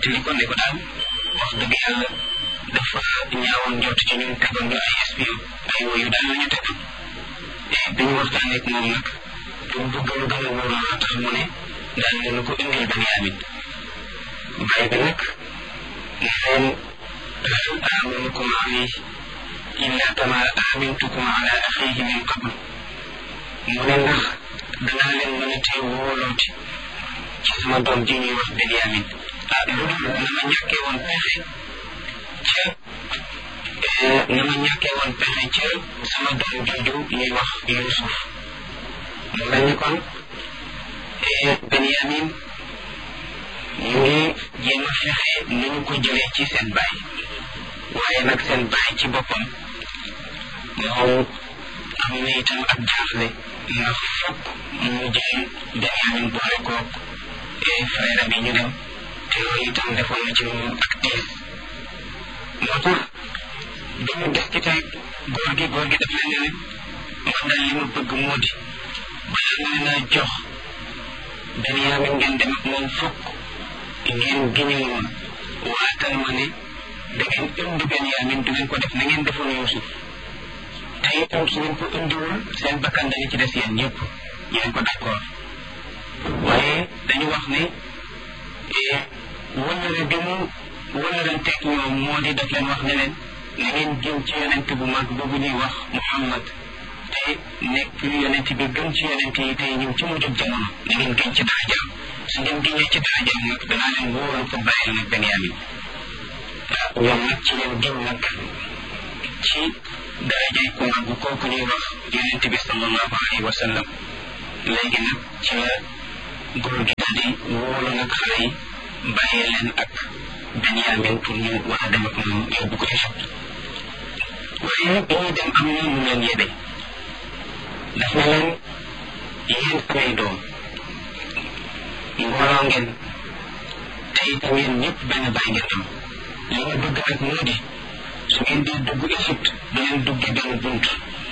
nettali ko ne ko daal wax dëgg yàlla dafa ñaawoon njort ci ñun tegoon ñu ay espion ay woyu daal la ñu tegoon bi ñu waxtaanee ak moom nag pour bëgg lu gën a wóor loola tax mu ne daal leen ko indil Benyamin bàyyi bi nag ne leen hal aminukum alayhi illa kama amintukum ala axihi min qabl mu ne ndax danaa leen mën a tee wóolooti ci sama doom ji ñuy wax Benyamin lu dul na ma ñàkkee woon pexe ca sama doom jooju ñuy wax Yuusuf mu mel ni kon Benyamin ñu ngi jéem a fexe ni ñu ko jëlee ci seen baay waaye nag seen baay ci boppam moom am na itam ak jaaxle ndax fokk mu jël Benyamin boole koog frère bi ñu dem te loolu itam defoon na ci moom ak tiis moo tax dañu des ci tey góor gi daf leen ne man daal li ma bëgg moo di bala nga leen a jox Benyamin ngeen dem ak moom fokk ngeen giñe woon waatal ma ne da ngeen indi Benyamin du ngeen ko def na ngeen defoon Yuusuf te itam su ngeen ko indiwul seen bakkan dañu ci des yéen ñëpp yéen ko d'accord waaye dañu wax ne wëllëre bi mu wëllëranteeg ñoom moo di daf leen wax ne leen na ngeen jëm ci yonent bu mag boobu ñuy wax Muhammad te nekk yonent bi gën ci yonent yi tey ñëw ci mujjub jamono na ngeen gën ci darajaam su ngeen génnee ci darajaam nag danaa leen wóoral ko bàyyil nag Benyamin ñoom nag ci leen gën nag ci darajay ku mag kooku ñuy wax yonent bi sallallahu alayhi wa sallam léegi nag ci la góor gi daal di wóolu nag xale yi bàyyee leen ak Benyamin pour ñu war a dem ak moom yóbbu ko Égypte waaye nag bi ñuy dem am na mu leen yebe daf na leen yéen samay doom mbooloo ngeen te itam yéen ñëpp benn baay ngeen am li ñu bëgg nag moo di su ngeen di dugg Égypte du ngeen dugge benn bunt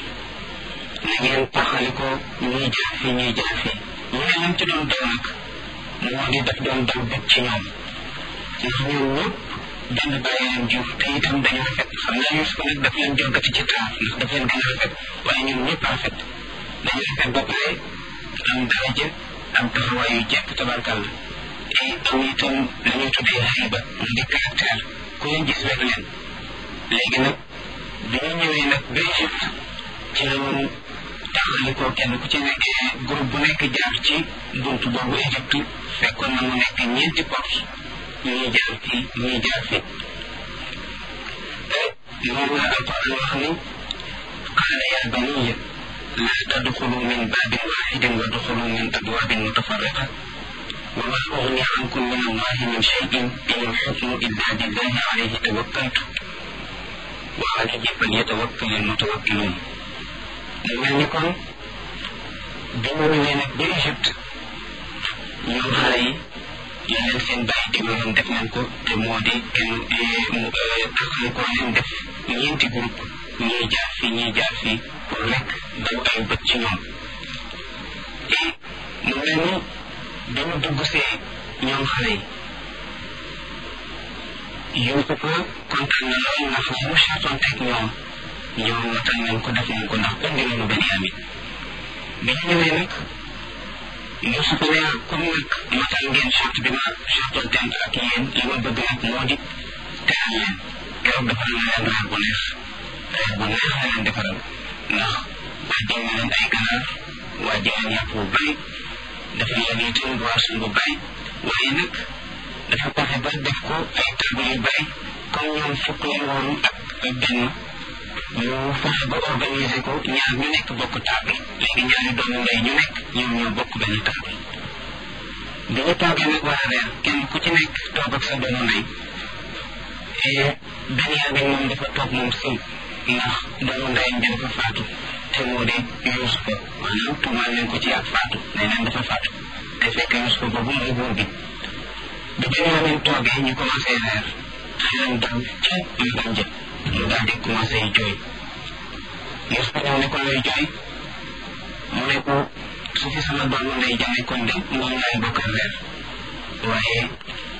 na ngeen taxali ko ñuy jaar fii ñuy jaar fii ñu ne lam ci doon daw nag moo di daf doon daw bëgg ci ñoom ndax ñoom ñëpp benn bàyyi leen jur te itam dañu rafet xam naa Yuusuf nag daf leen jogati ci taar ndax daf leen gën a rafet waaye ñoom ñëpp rafet dañu rafet ba pare am daraja am taxawaay yu jekk tabarkàlla et am itam la ñuy tuddee xayba mu di caractère ku leen gis rek leen léegi nag bi ñu ñëwee nag ba Égypte ci la woon taxalikoo kenn ku ci nekk groupe bu nekk jaar ci buntu boobu Égypte fekkoon na mu nekk ñeenti porte ñuy jaar fii ñuy jaar fii loolu la alquran wax ni qaala yaa baniya laa tadxulu min baabin waaxidin wa duxulu min abwaabin mutafarriqa wa maa ugni ankum min allahi min cheyin in alxukmu illa billahi alayhi tawakkaltu wa alayhi falyatawakkali almutawakkiluun mu mel ni kon bi mu ñëwee nag ba Égypte ñoom xale yi leen seen bàyyi digaloon def nañ ko te moo di kenn taxal ko leen def ñeenti groupe ñuy jaar fii pour rek daw ay bët ci ñoom et mu mel ni dañu dugg see ñoom xale yi Yuusufa kontaan na lool ndax li mu chartoon teg ñoom watal nañ ko def nañ ko ndax indi nañu Benyamin bi ñu ñëwee nag Yuusufa ne comme nag matal ngeen charte bi ma chartoon tent ak yéen li ma bëgg nag moo di teral leen keroog defaral na leen reer bu neex la leen defaral ndax wàjjal na leen ay ganaar wàjjal leen yàpp bu bari dafa leen itam boisson bu bari waaye nag dafa fexe ba def ko ay table yu bari comme ñoom fukk leen woon ak benn ñu fexe ba organiser ko ñaar ñu nekk bokk table léegi ñaari doomu ndey ñu nekk ñoom ñoo bokk benn table bi ñu toogee nag war a reer kenn ku ci nekk toog ak sa doomu ndey Benyamin moom dafa toog moom sëy ndax doomu ndeyam bi dafa faatu te moo di Yuusufa maanaam tuumaal leen ko ci ak faatu ne leen dafa faatu te fekk Yuusufa boobu mooy buur bi bi Benyamin toogee ñu commencé reer xelam dal ca magam jë mu daal di commencé jooy Yuusufa ñëw ne ko lay jooy mu ne ko su fi sama doomu ndey ja nekkoon de moom laay bokkal reer waaye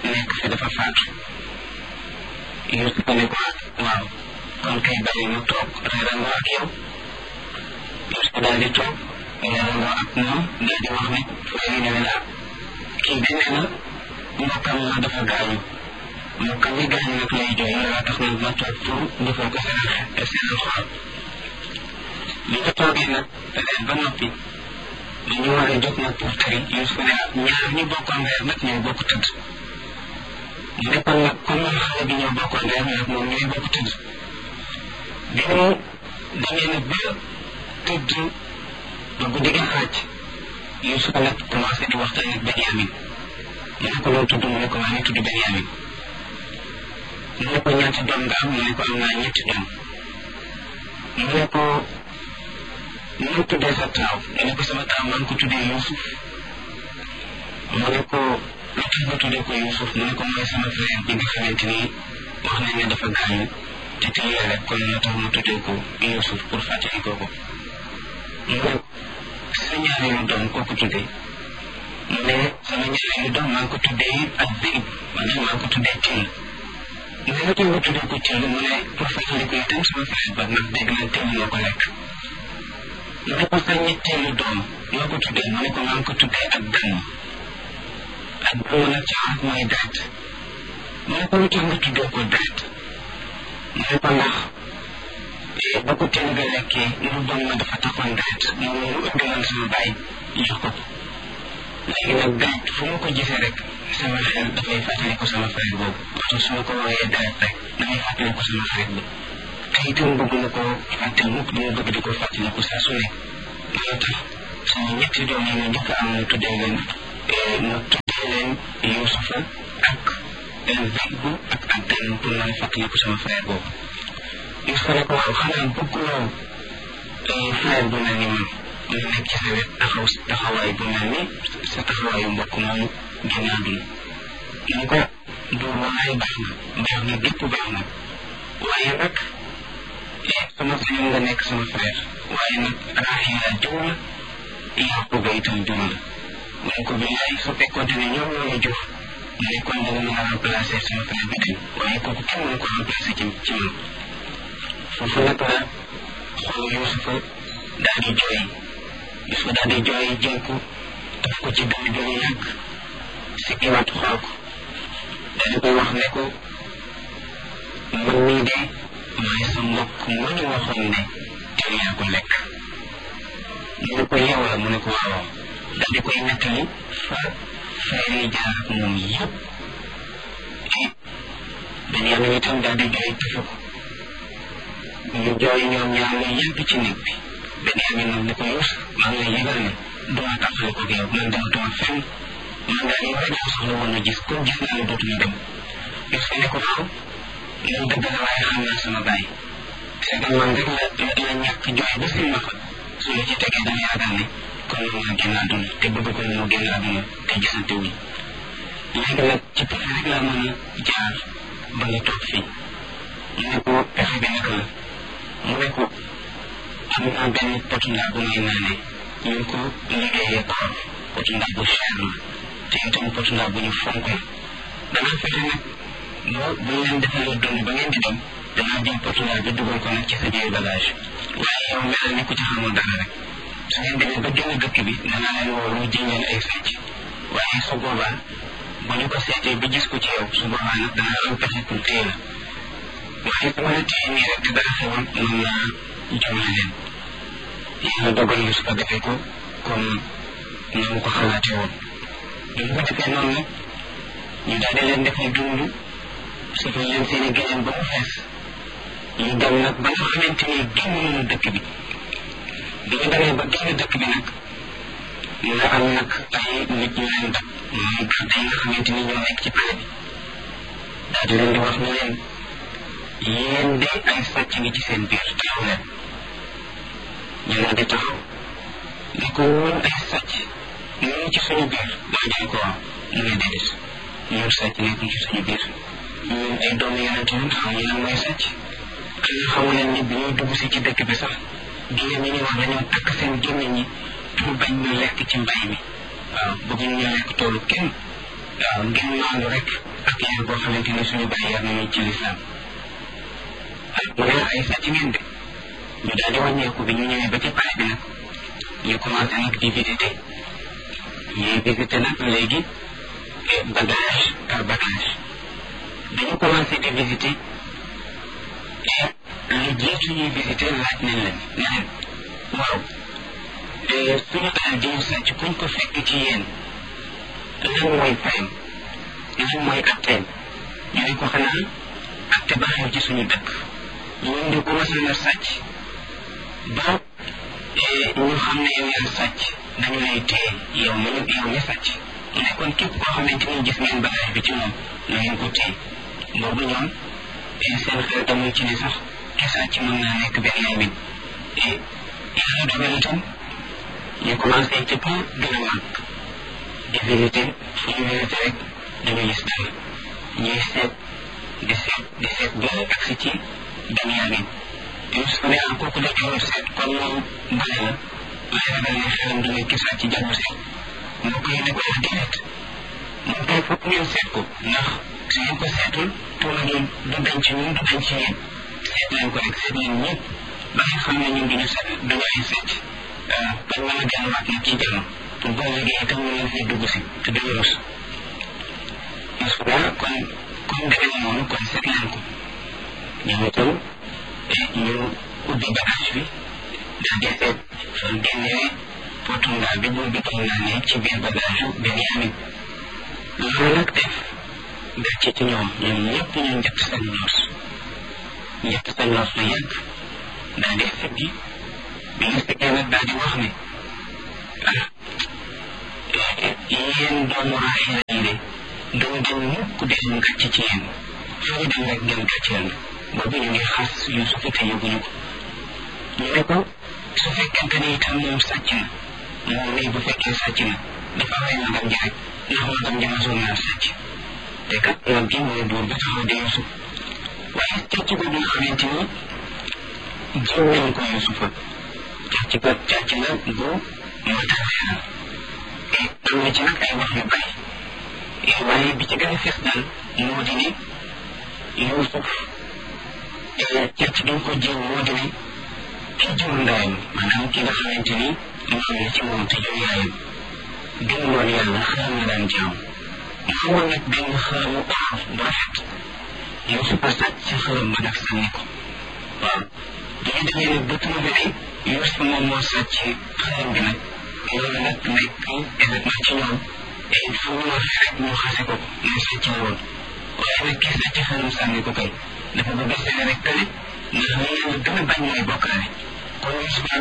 nekk fi dafa faatu Yuusuf ne ko waaw kon kay bàyyi mu toog reerandoo ak yow Yuusuf daal di toog reerandoo ak moom daal di wax ne léegi ne la kii bi nee na mbokkam ma dafa gaañu mbokkam mi gaañu nag lay jooy loolaa tax nag ma toog pour defal ko seen xol li nga toogee nag reer ba noppi ñu war a jóg nag pour tari Yuusuf ne ñaar ñu bokkoon reer nag ñoo bokk tëdd mu ne kon nag comme moom xale bi ñoo bokkoon reer nag moom ñooy bokk tëdd bi mu demee nag ba tëdd ba guddi gi xaaj Yuusuf nag commencé di waxtaan ak Benyamin mu ne ko loo tudd mu ne ko maa ngi tudd Benyamin mu ne ko ñaata doom nga am mu ne ko am naa ñetti doom mu ne ko mu tuddee sa taaw mu ne ko sama taaw maa ngi ko tuddee Yuusuf mu ne ko lu tax nga tuddee ko Yuusuf mu ne ko mooy sama frère bi nga xamante ni wax nañ ne dafa gaañu te tey rek kon moo tax ma tuddee ko Yuusuf pour fàttali ko mu ne sa ñaareelu doom koo ko tuddee mu ne sama ñaareelu doom maa ngi ko tuddee ak Zeyb maanaam maa ngi ko tuddee Till mu ne lu tax nga tuddee ko Till mu ne pour fàttali ko itam sama frère ba nag dégg naa Till moo ko lekk mu ne ko sa ñetteelu doom noo ko tuddee mu ne ko maa ngi ko tuddee ak Damm ak Damm nag ci arab mooy deret mu ne ko lu tax nga tuddee ko deret mu ne ko ndax ba ko Till ga lekkee lu bon ma dafa taxoon deret moom mu indi woon sama baay jox ko léegi nag deret fu ma ko gisee rek sama xel dafay fàttali ko sama frère boobu waxtu su ma ko woowee deret rek damay fàttali ko sama frère bi te itam bëgg na ko fàttali mukk dama bëgg di ko fàttali ko saa su nekk loolu tax sama ñetti doom yi nga njëkk am mu tuddee leen Yuusufa ak Zeyb ak Damm pour mën a fàttali ko sama frère boobu Yuusufa ne ko waaw xanaa bëgguloo frère bu mel ni man mu nekk ci sa wet taxawaay bu mel ni sa taxawaayu mbokk moomu génn àdduna mu ko du walaay baax na gépp baax na waaye nag sama sañoon nga nekk sama frère waaye nag Raaxila jur la Yaquba itam jur la mu ne ko billaay su fekkoonte ne ñoom ñoo ñu jur mu ne kon dana mën a remplacer sama frère bi dem waaye kooku kenn mënu ko remplacer ci man foofu nag la xool Yuusufa daal di jooy Yuusufa daal di jooy jël ko daf ko ci dënn bi mu yàgg si kiwaat xool ko daal di koy wax ne ko man mii de maay sa mbokk ma ñu waxoon ne te yaa ko lekk mu ne ko yow la mu ne ko waaw daal di koy nettali fa frère yi jaar ak moom yëpp Benyamin itam daal di jooy tëfu ko ñu jooy ñoom ñaar ñu yàgg ci néeg bi Benyamin nag ne ko Yuusuf maa ngi lay yëgal ne duma tàqale ko yow man dematuma fenn man daal yow rek laa soxla woon a gis comme gis naa ne dootuma dem Yuusuf ne ko waaw loolu dëgg la waaye xam naa sama baay c'est que man rek la ñàkk jooy ba si maxa su la ci tegee damay ragal ne kon moom maa génn àdduna te bëgg ko moo génn àdduna te gisante wuñ léegi nag ci pexe rek laa mën a jaar ba nga toog fii mu ne ko pexe bi naka la mu ne ko am naa benn potu ndaa bu may naanee ñu ngi ko liggéeyee koor potu ndaa bu cher la te itam potu ndaa bu ñu fonk la danaa fexe nag bu leen defalee dund ba ngeen di dem danaa jël potu ndaa bi dugal ko nag ci sa biir bagage waaye yow mel ni ku ci xamul dara rek su ngeen demee ba génn dëkk bi danaa leen woo ñu jiñ leen ay sàcc waaye su boobaa bu ñu ko seetee bi gis ko ci yow su boobaa nag danaa am pexe pour téye la waaye su ma la téye nii rek te dara xewoon mën naa jëmale leen yàlla dogal yu su ko defee ko comme na mu ko xalaatee woon bu ñu ko defee noonu nag ñu daal di leen defal dund sufal leen seen i gëneen ba mu fees ñu dem nag ba nga xamante ni génn nañu dëkk bi bi ñu demee ba génn dëkk bi nag nga am nag ay nit ñu leen dab mooy garde yi nga xamante ni ñoo nekk ci pale bi daal di leen di wax ne leen yéen de ay sàcc ngi ci seen biir taxaw leen ñu daal di taxaw ne ko woon ay sàcc ñu ci suñu biir mooy dañ ko waaw mu ne déedéet ñun sàcc nekkuñ ci suñu biir ñun ay doomu yonent ñun xamuñu lan mooy sàcc xanaa xamu leen ni bi ñuy dugg si ci dëkk bi sax génne ñi wax dañoo takk seen génne ñi pour bañ ñu lekk ci mbay mi waaw bëgguñ ñu lekk toolu kenn waaw ngeen maandu rek ak yar boo xamante ni suñu bàyyi yar nañu ci lislaam mu ne ay sàcc ngeen de ñu daal di wàññeeku bi ñu ñëwee ba ci pare bi nag ñu commencé nag di visiter ñuy visiter nag léegi bagage par bagage dañu commencé di visiter lu jiitu ñuy visiter laaj nañ leen ne leen waaw suñu alal di ñu sàcc kuñ ko fekk ci yéen lan mooy fayam lan mooy atteem ñu ne ko xanaa atte ba xew ci suñu dëkk ñun de commencé na sàcc ba ñu xam ne yow yaa sàcc dañu lay téye yow mi sàcc mu ne kon képp koo xamante ni gis ngeen bagage bi ci moom na ngeen ko téye boobu ñoom seen xel damul ci ne sax ki sàcc mën naa nekk benn yaay bi yàlla dogal itam ñu commencé ci pas gën a màgg di visiter fu ñu visiter rek dañu gis dara ñuy seet di seet ba agsi ci Benyamin Yuusuf ne ah kooku dañ ko seet kon moom bale la waaye ragal ne xelam du nekk saa ci jàmm seet moo koy ne ko déedéet moom kay foog ngeen seet ko ndax su ngeen ko seetul tuuma du dañ ci ñun du dañ ci yéen seet leen ko rek seet leen ñëpp ba ngeen xam ne ñun duñu seet duñu ay seet kon mën a delluwaat nag ci jàmm pour boo liggéey itam ñu leen fi dugg si te duñu rus Yuusuf kon comme demee noonu kon seet leen ko ñoom itam ñu ubbi bagage bi daal di seet fan génnee potu ndaa bi bu bitum naa ne ci biir bagage yu Benyamin loolu nag def gàcce ci ñoom ñëpp ñu njëkk seen noos lu yàgg daal di siggi bi ñu siggee nag daal di wax ne yéen doomu Raxiila yi de duñ dem mukk di am gàcce ci yéen fu ñu dem rek ngeen gàcceel na boobu ñu ngi xas Yuusuf te yëguñu ko ñu ne ko su fekkente ni itam moom sàcc na moom mii bu fekkee sàcc na dafa rey magam ji rek ndax magam ji masoon naa sàcc te kat mag gi mooy buur ba taxaw di Yuusuf waaye càcc boobu nga xamante ni jiw nañ ko Yuusufa càcc la bu moo tax leeral am na ci nag ay wax yu bari waaye bi ci gën a fees daal moo di ne Yuusuf càcc gi ko jiw moo di ne ki jur ndeyam maanaam ki nga xamante ni maam la ci moom te jur yaayam gëmuloon yàlla xaram na daan jaam mu amoon nag benn xaramu or bu rafet Yuusufa sàcc ci xaram ba nag sànni ko waaw bu ñu demee nag ba trouvé ne Yuusufa moom moo sàcc xaram bi nag loolu nag nekk événement ci ñoom et fu mu waxee rek ñu xase ko ne sàcc la woon waaye nag ki sàcc xaram sànni ko kay dafa bëgg a seene rek que ne ndax li yàlla gën a bañ mooy bokkaale kon Yuusufa